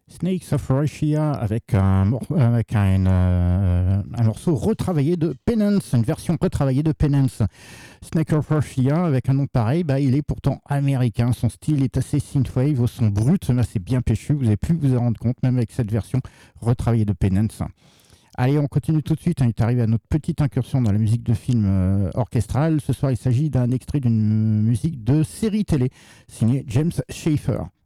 Snakes of Russia avec un morceau retravaillé de Penance, une version retravaillée de Penance. Snake of Russia avec un nom pareil, il est pourtant américain. Son style est assez synthwave, au son brut, là c'est bien péchu, vous avez pu vous en rendre compte, même avec cette version retravaillée de Penance. Allez, on continue tout de suite. On est arrivé à notre petite incursion dans la musique de film orchestrale. Ce soir, il s'agit d'un extrait d'une musique de série télé signée James Schaefer.